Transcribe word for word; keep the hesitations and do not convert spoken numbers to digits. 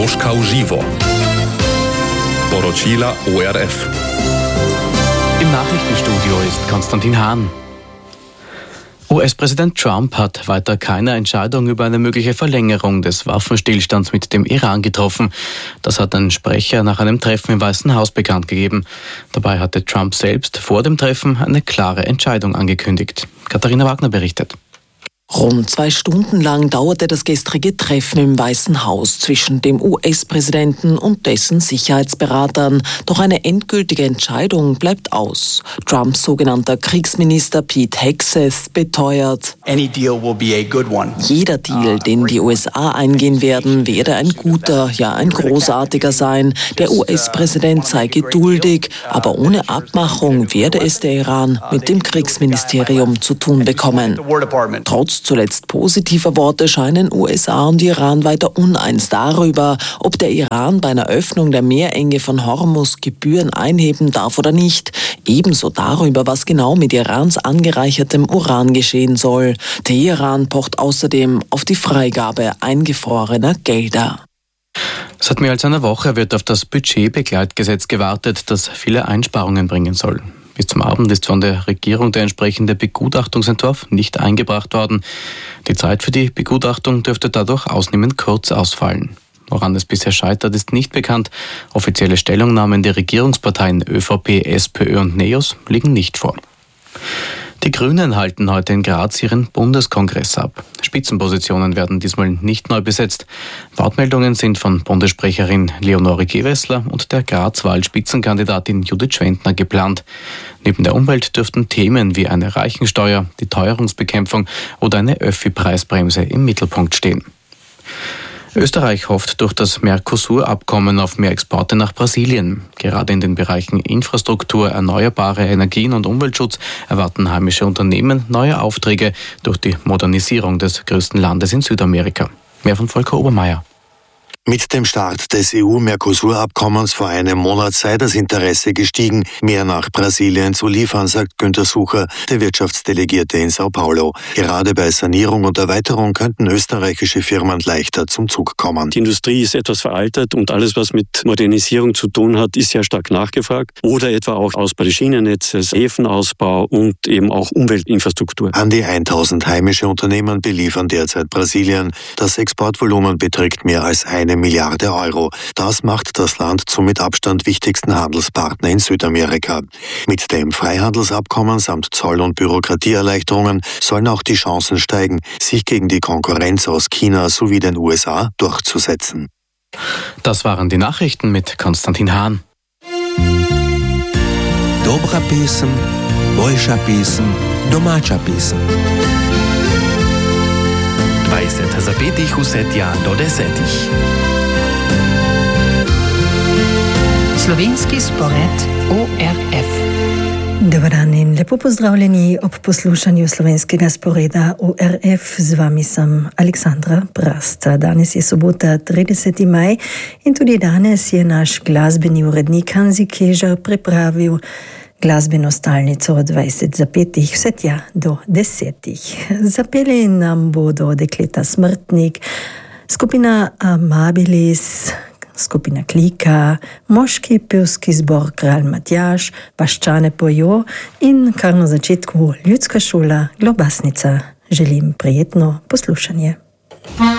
Moskau živo. Poročila O R F. Im Nachrichtenstudio ist Konstantin Hahn. U S-Präsident Trump hat weiter keine Entscheidung über eine mögliche Verlängerung des Waffenstillstands mit dem Iran getroffen. Das hat ein Sprecher nach einem Treffen im Weißen Haus bekannt gegeben. Dabei hatte Trump selbst vor dem Treffen eine klare Entscheidung angekündigt. Katharina Wagner berichtet. Rund zwei Stunden lang dauerte das gestrige Treffen im Weißen Haus zwischen dem U S-Präsidenten und dessen Sicherheitsberatern. Doch eine endgültige Entscheidung bleibt aus. Trumps sogenannter Kriegsminister Pete Hegseth beteuert, Any deal will be a good one. Jeder Deal, den die U S A eingehen werden, werde ein guter, ja ein großartiger sein. Der U S-Präsident sei geduldig, aber ohne Abmachung werde es der Iran mit dem Kriegsministerium zu tun bekommen. Trotz zuletzt positiver Worte scheinen U S A und Iran weiter uneins darüber, ob der Iran bei einer Öffnung der Meerenge von Hormuz Gebühren einheben darf oder nicht. Ebenso darüber, was genau mit Irans angereichertem Uran geschehen soll. Teheran pocht außerdem auf die Freigabe eingefrorener Gelder. Seit mehr als einer Woche wird auf das Budgetbegleitgesetz gewartet, das viele Einsparungen bringen soll. Bis zum Abend ist von der Regierung der entsprechende Begutachtungsentwurf nicht eingebracht worden. Die Zeit für die Begutachtung dürfte dadurch ausnehmend kurz ausfallen. Woran es bisher scheitert, ist nicht bekannt. Offizielle Stellungnahmen der Regierungsparteien ÖVP, SPÖ und NEOS liegen nicht vor. Die Grünen halten heute in Graz ihren Bundeskongress ab. Spitzenpositionen werden diesmal nicht neu besetzt. Wortmeldungen sind von Bundessprecherin Leonore Gewessler und der Graz-Wahl-Spitzenkandidatin Judith Schwendner geplant. Neben der Umwelt dürften Themen wie eine Reichensteuer, die Teuerungsbekämpfung oder eine Öffi-Preisbremse im Mittelpunkt stehen. Österreich hofft durch das Mercosur-Abkommen auf mehr Exporte nach Brasilien. Gerade in den Bereichen Infrastruktur, erneuerbare Energien und Umweltschutz erwarten heimische Unternehmen neue Aufträge durch die Modernisierung des größten Landes in Südamerika. Mehr von Volker Obermeier. Mit dem Start des E U-Mercosur-Abkommens vor einem Monat sei das Interesse gestiegen, mehr nach Brasilien zu liefern, sagt Günter Sucher, der Wirtschaftsdelegierte in Sao Paulo. Gerade bei Sanierung und Erweiterung könnten österreichische Firmen leichter zum Zug kommen. Die Industrie ist etwas veraltet und alles, was mit Modernisierung zu tun hat, ist sehr stark nachgefragt. Oder etwa auch Ausbau des Schienennetzes, Häfenausbau und eben auch Umweltinfrastruktur. An die tausend heimische Unternehmen beliefern derzeit Brasilien. Das Exportvolumen beträgt mehr als eine Milliarde Euro. Das macht das Land zum mit Abstand wichtigsten Handelspartner in Südamerika. Mit dem Freihandelsabkommen samt Zoll- und Bürokratieerleichterungen sollen auch die Chancen steigen, sich gegen die Konkurrenz aus China sowie den U S A durchzusetzen. Das waren die Nachrichten mit Konstantin Hahn. Dobra pesem, boljša pesem, domača pesem. dvajset zapetih vsetja do desetih. Slovenski spored O R F. Dobar dan in lepo pozdravljeni ob poslušanju slovenskega sporeda O R F. Z vami sem Aleksandra Brasta. Danes je sobota, trideseti maj in tudi danes je naš glasbeni urednik Hanzi Kežar pripravil glasbeno stalnico od dvajset zapetih vse tja do desetih. Zapeli nam bodo Dekleta Smrtnik, skupina Amabilis, skupina Klika, moški pevski zbor Kralj Matjaž, Vaščane pojo in kar na začetku Ljudska šola Globasnica. Želim prijetno poslušanje.